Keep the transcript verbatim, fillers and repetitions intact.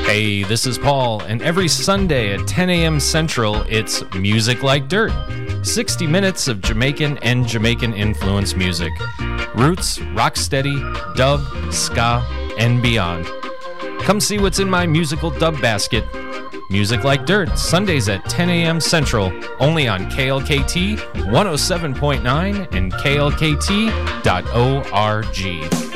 Hey, this is Paul, and every Sunday at ten a.m. Central, it's Music Like Dirt. sixty minutes of Jamaican and Jamaican-influenced music. Roots, rocksteady, dub, ska, and beyond. Come see what's in my musical dub basket. Music Like Dirt, Sundays at ten a.m. Central, only on K L K T one oh seven point nine and K L K T dot org.